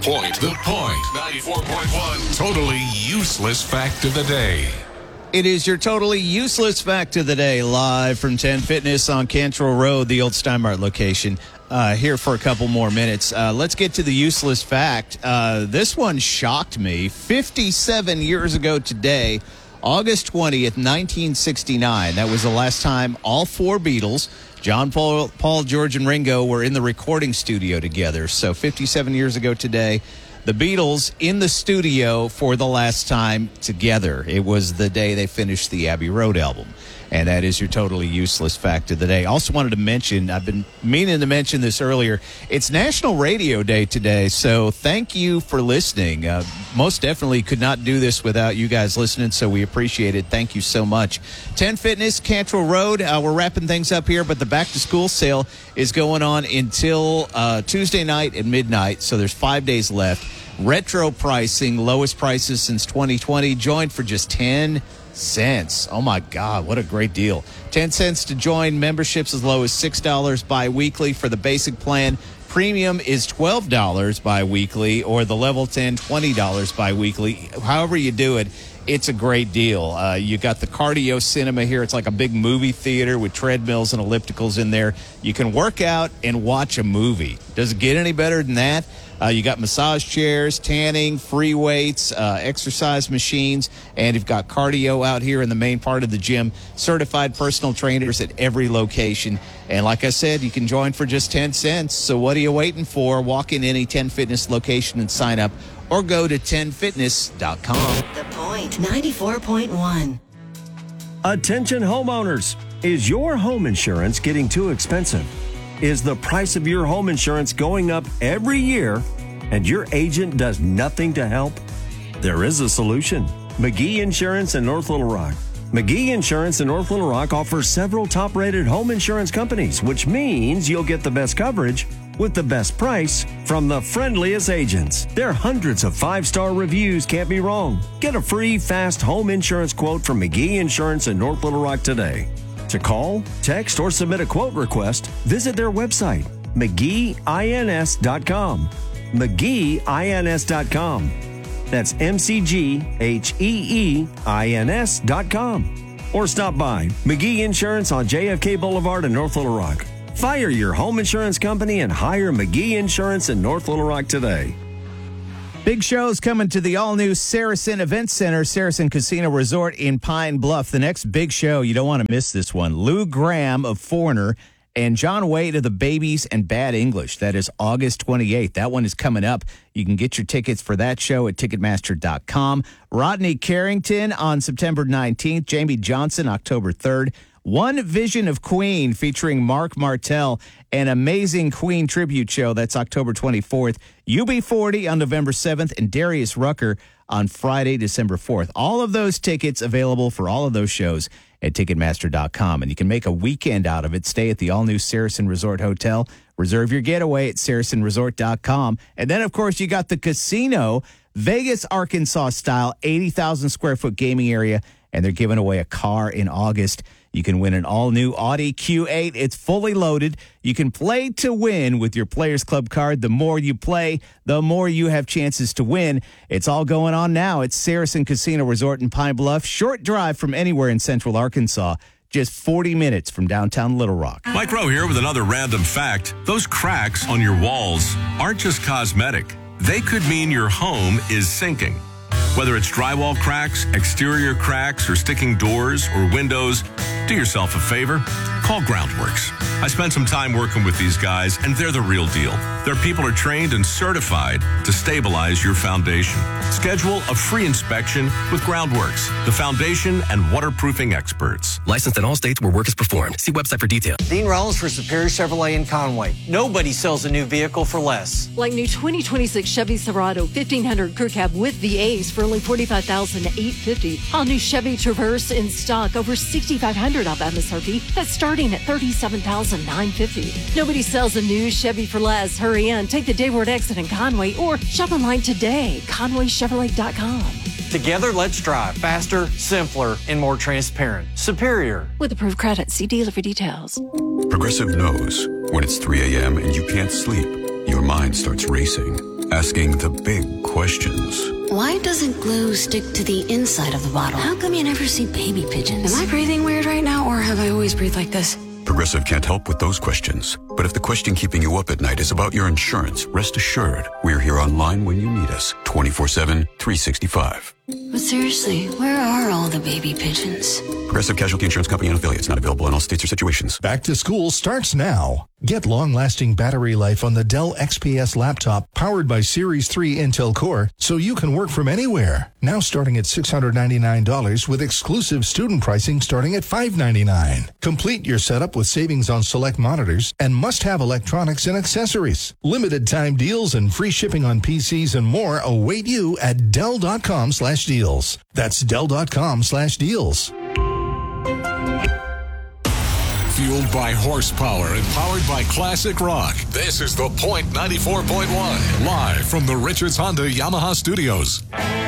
Point. The Point. 94.1. Totally useless fact of the day. It is your totally useless fact of the day, live from 10 Fitness on Cantrell Road, the old Steinmart location. Here for a couple more minutes. Let's get to the useless fact. This one shocked me. 57 years ago today, August 20th, 1969. That was the last time all four Beatles, John, Paul, George, and Ringo, were in the recording studio together. So 57 years ago today, the Beatles in the studio for the last time together. It was the day they finished the Abbey Road album. And that is your totally useless fact of the day. Also wanted to mention, I've been meaning to mention this earlier, it's National Radio Day today, so thank you for listening. Most definitely could not do this without you guys listening, so we appreciate it. Thank you so much. 10 Fitness, Cantrell Road. We're wrapping things up here, but the back-to-school sale is going on until Tuesday night at midnight, so there's 5 days left. Retro pricing, lowest prices since 2020, joined for just 10 cents. Oh my God, what a great deal. 10 cents to join. Memberships as low as $6 bi-weekly for the basic plan. Premium is $12 bi-weekly, or the level 10, $20 bi-weekly. However you do it, it's a great deal. You got the cardio cinema here. It's like a big movie theater with treadmills and ellipticals in there. You can work out and watch a movie. Does it get any better than that? You got massage chairs, tanning, free weights, exercise machines, and you've got cardio out here in the main part of the gym. Certified personal trainers at every location. And like I said, you can join for just 10 cents. So what are you waiting for? Walk in any 10 Fitness location and sign up, or go to 10fitness.com. The Point 94.1. Attention homeowners. Is your home insurance getting too expensive? Is the price of your home insurance going up every year and your agent does nothing to help? There is a solution. McGee Insurance in North Little Rock. McGee Insurance in North Little Rock offers several top-rated home insurance companies, which means you'll get the best coverage with the best price from the friendliest agents. Their hundreds of 5-star reviews can't be wrong. Get a free, fast home insurance quote from McGee Insurance in North Little Rock today. To call, text, or submit a quote request, visit their website, McGeeINS.com. McGeeINS.com. That's McGeeINS.com. Or stop by McGee Insurance on JFK Boulevard in North Little Rock. Fire your home insurance company and hire McGee Insurance in North Little Rock today. Big shows coming to the all-new Saracen Event Center, Saracen Casino Resort in Pine Bluff. The next big show, you don't want to miss this one. Lou Gramm of Foreigner and John Wade of the Babies and Bad English. That is August 28th. That one is coming up. You can get your tickets for that show at Ticketmaster.com. Rodney Carrington on September 19th. Jamie Johnson, October 3rd. One Vision of Queen featuring Mark Martel, an amazing Queen tribute show. That's October 24th. UB40 on November 7th, and Darius Rucker on Friday, December 4th. All of those tickets available for all of those shows at Ticketmaster.com. And you can make a weekend out of it. Stay at the all-new Saracen Resort Hotel. Reserve your getaway at SaracenResort.com. And then, of course, you got the casino, Vegas, Arkansas style, 80,000 square foot gaming area. And they're giving away a car in August. You can win an all-new Audi Q8. It's fully loaded. You can play to win with your Players Club card. The more you play, the more you have chances to win. It's all going on now. It's Saracen Casino Resort in Pine Bluff. Short drive from anywhere in central Arkansas. Just 40 minutes from downtown Little Rock. Mike Rowe here with another random fact. Those cracks on your walls aren't just cosmetic. They could mean your home is sinking. Whether it's drywall cracks, exterior cracks, or sticking doors or windows, do yourself a favor. Call Groundworks. I spent some time working with these guys, and they're the real deal. Their people are trained and certified to stabilize your foundation. Schedule a free inspection with Groundworks, the foundation and waterproofing experts. Licensed in all states where work is performed. See website for details. Dean Rollins for Superior Chevrolet in Conway. Nobody sells a new vehicle for less. Like new 2026 Chevy Silverado 1500 Crew Cab with the A's for only $45,850. All new Chevy Traverse in stock, over $6,500 off MSRP. That's starting at $37,950. Nobody sells a new Chevy for less. Hurry in, take the Dayward exit in Conway, or shop online today, ConwayChevrolet.com. Together, let's drive faster, simpler, and more transparent. Superior. With approved credit, see dealer for details. Progressive knows when it's 3 a.m. and you can't sleep, your mind starts racing. asking the big questions. Why doesn't glue stick to the inside of the bottle? How come you never see baby pigeons? Am I breathing weird right now, or have I always breathed like this? Progressive can't help with those questions. But if the question keeping you up at night is about your insurance, rest assured, we're here online when you need us, 24/7, 365. But seriously, where are all the baby pigeons? Progressive Casualty Insurance Company and affiliates, not available in all states or situations. Back to school starts now. Get long-lasting battery life on the Dell XPS laptop powered by Series 3 Intel Core so you can work from anywhere. Now starting at $699 with exclusive student pricing starting at $599. Complete your setup with savings on select monitors and must-have electronics and accessories. Limited time deals and free shipping on PCs and more await you at Dell.com/deals. That's Dell.com/deals. Fueled by horsepower and powered by classic rock. This is The Point 94.1. Live from the Richards Honda Yamaha Studios.